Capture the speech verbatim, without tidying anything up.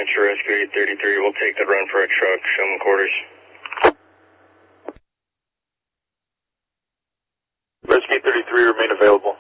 Venture Rescue eight thirty-three. We'll take the run for a truck. Show them quarters. Rescue thirty-three, remain available.